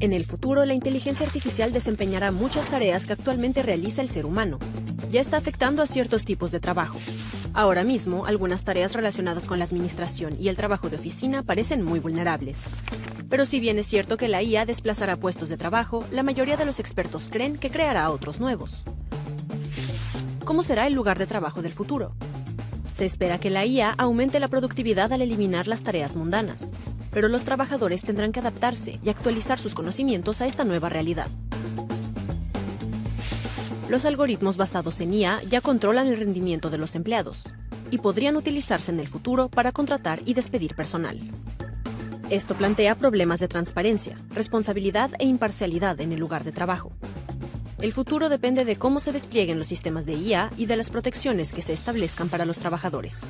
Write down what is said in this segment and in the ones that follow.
En el futuro, la inteligencia artificial desempeñará muchas tareas que actualmente realiza el ser humano. Ya está afectando a ciertos tipos de trabajo. Ahora mismo, algunas tareas relacionadas con la administración y el trabajo de oficina parecen muy vulnerables. Pero si bien es cierto que la IA desplazará puestos de trabajo, la mayoría de los expertos creen que creará otros nuevos. ¿Cómo será el lugar de trabajo del futuro? Se espera que la IA aumente la productividad al eliminar las tareas mundanas, pero los trabajadores tendrán que adaptarse y actualizar sus conocimientos a esta nueva realidad. Los algoritmos basados en IA ya controlan el rendimiento de los empleados y podrían utilizarse en el futuro para contratar y despedir personal. Esto plantea problemas de transparencia, responsabilidad e imparcialidad en el lugar de trabajo. El futuro depende de cómo se desplieguen los sistemas de IA y de las protecciones que se establezcan para los trabajadores.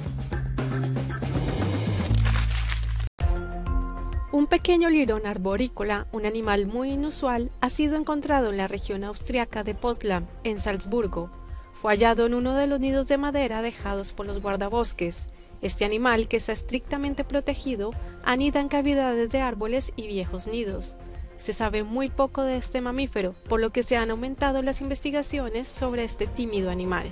Un pequeño lirón arborícola, un animal muy inusual, ha sido encontrado en la región austriaca de Potsdam, en Salzburgo. Fue hallado en uno de los nidos de madera dejados por los guardabosques. Este animal, que está estrictamente protegido, anida en cavidades de árboles y viejos nidos. Se sabe muy poco de este mamífero, por lo que se han aumentado las investigaciones sobre este tímido animal.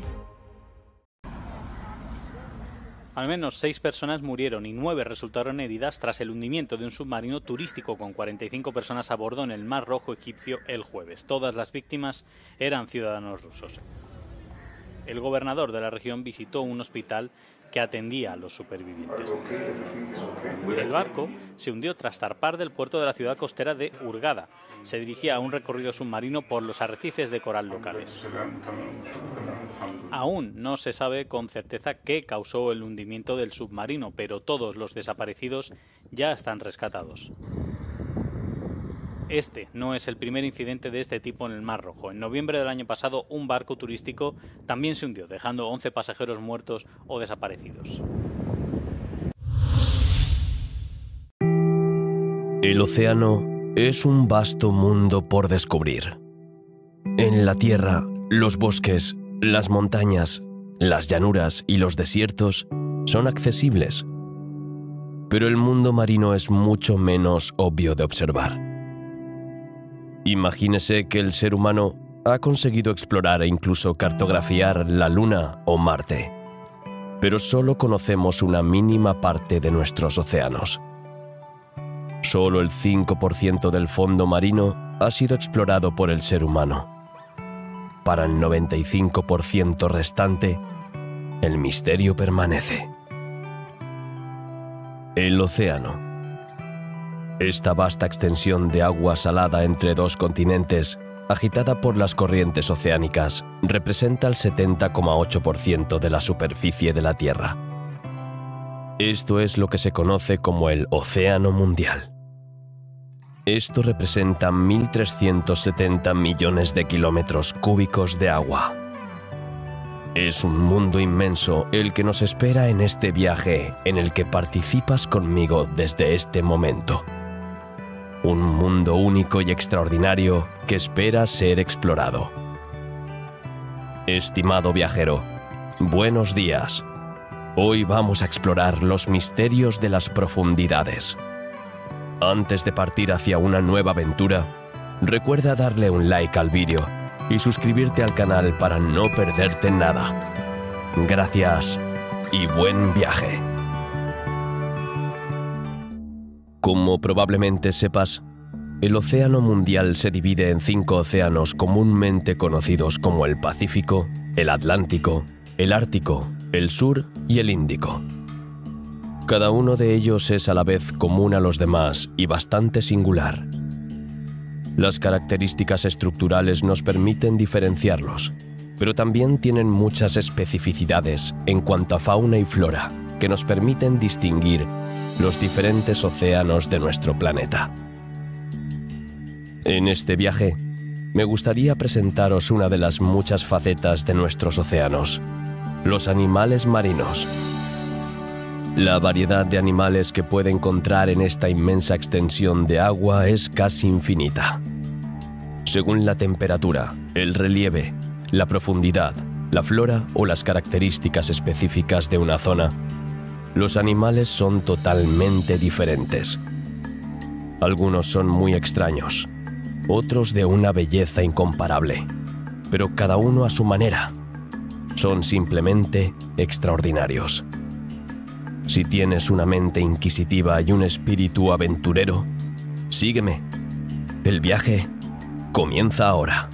Al menos 6 personas murieron y 9 resultaron heridas tras el hundimiento de un submarino turístico con 45 personas a bordo en el Mar Rojo egipcio el jueves. Todas las víctimas eran ciudadanos rusos. El gobernador de la región visitó un hospital que atendía a los supervivientes. El barco se hundió tras zarpar del puerto de la ciudad costera de Hurghada. Se dirigía a un recorrido submarino por los arrecifes de coral locales. Aún no se sabe con certeza qué causó el hundimiento del submarino, pero todos los desaparecidos ya están rescatados. Este no es el primer incidente de este tipo en el Mar Rojo. En noviembre del año pasado, un barco turístico también se hundió, dejando 11 pasajeros muertos o desaparecidos. El océano es un vasto mundo por descubrir. En la tierra, los bosques, las montañas, las llanuras y los desiertos son accesibles. Pero el mundo marino es mucho menos obvio de observar. Imagínese que el ser humano ha conseguido explorar e incluso cartografiar la Luna o Marte, pero solo conocemos una mínima parte de nuestros océanos. Solo el 5% del fondo marino ha sido explorado por el ser humano. Para el 95% restante, el misterio permanece. El océano. Esta vasta extensión de agua salada entre dos continentes, agitada por las corrientes oceánicas, representa el 70,8% de la superficie de la Tierra. Esto es lo que se conoce como el Océano Mundial. Esto representa 1.370 millones de kilómetros cúbicos de agua. Es un mundo inmenso el que nos espera en este viaje en el que participas conmigo desde este momento. Un mundo único y extraordinario que espera ser explorado. Estimado viajero, buenos días. Hoy vamos a explorar los misterios de las profundidades. Antes de partir hacia una nueva aventura, recuerda darle un like al vídeo y suscribirte al canal para no perderte nada. Gracias y buen viaje. Como probablemente sepas, el Océano Mundial se divide en 5 océanos comúnmente conocidos como el Pacífico, el Atlántico, el Ártico, el Sur y el Índico. Cada uno de ellos es a la vez común a los demás y bastante singular. Las características estructurales nos permiten diferenciarlos, pero también tienen muchas especificidades en cuanto a fauna y flora que nos permiten distinguir los diferentes océanos de nuestro planeta. En este viaje, me gustaría presentaros una de las muchas facetas de nuestros océanos, los animales marinos. La variedad de animales que puede encontrar en esta inmensa extensión de agua es casi infinita. Según la temperatura, el relieve, la profundidad, la flora o las características específicas de una zona, los animales son totalmente diferentes. Algunos son muy extraños, otros de una belleza incomparable, pero cada uno a su manera. Son simplemente extraordinarios. Si tienes una mente inquisitiva y un espíritu aventurero, sígueme. El viaje comienza ahora.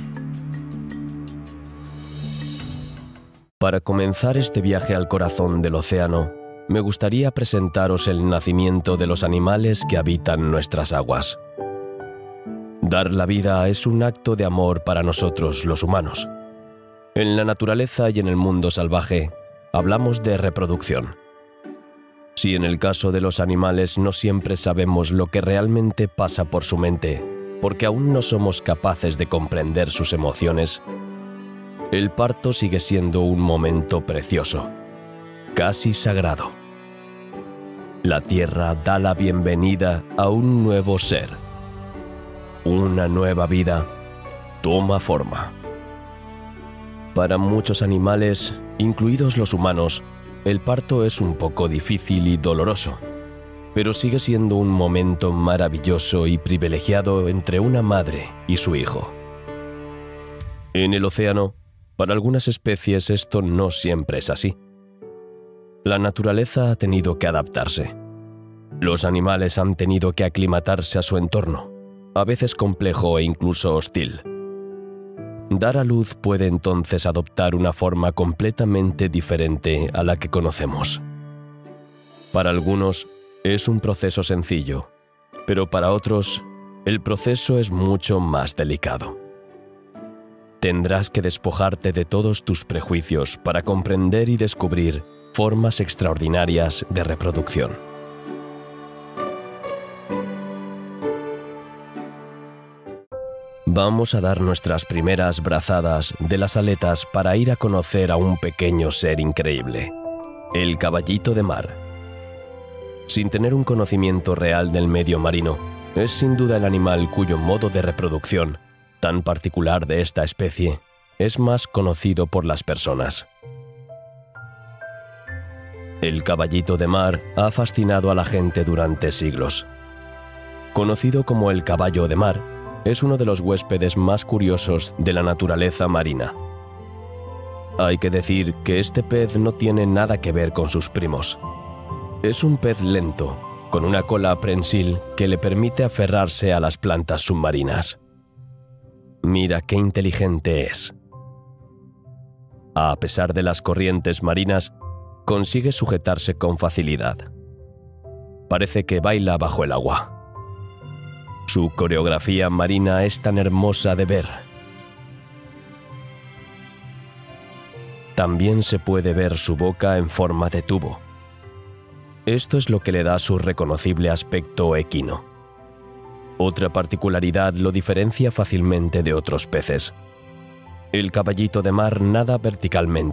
Para comenzar este viaje al corazón del océano, me gustaría presentaros el nacimiento de los animales que habitan nuestras aguas. Dar la vida es un acto de amor para nosotros los humanos. En la naturaleza y en el mundo salvaje, hablamos de reproducción. Si en el caso de los animales no siempre sabemos lo que realmente pasa por su mente, porque aún no somos capaces de comprender sus emociones, el parto sigue siendo un momento precioso, casi sagrado. La tierra da la bienvenida a un nuevo ser. Una nueva vida toma forma. Para muchos animales, incluidos los humanos, el parto es un poco difícil y doloroso, pero sigue siendo un momento maravilloso y privilegiado entre una madre y su hijo. En el océano, para algunas especies esto no siempre es así. La naturaleza ha tenido que adaptarse. Los animales han tenido que aclimatarse a su entorno, a veces complejo e incluso hostil. Dar a luz puede entonces adoptar una forma completamente diferente a la que conocemos. Para algunos es un proceso sencillo, pero para otros el proceso es mucho más delicado. Tendrás que despojarte de todos tus prejuicios para comprender y descubrir formas extraordinarias de reproducción. Vamos a dar nuestras primeras brazadas de las aletas para ir a conocer a un pequeño ser increíble, el caballito de mar. Sin tener un conocimiento real del medio marino, es sin duda el animal cuyo modo de reproducción, tan particular de esta especie, es más conocido por las personas. El caballito de mar ha fascinado a la gente durante siglos. Conocido como el caballo de mar, es uno de los huéspedes más curiosos de la naturaleza marina. Hay que decir que este pez no tiene nada que ver con sus primos. Es un pez lento, con una cola prensil que le permite aferrarse a las plantas submarinas. Mira qué inteligente es. A pesar de las corrientes marinas, consigue sujetarse con facilidad. Parece que baila bajo el agua. Su coreografía marina es tan hermosa de ver. También se puede ver su boca en forma de tubo. Esto es lo que le da su reconocible aspecto equino. Otra particularidad lo diferencia fácilmente de otros peces. El caballito de mar nada verticalmente.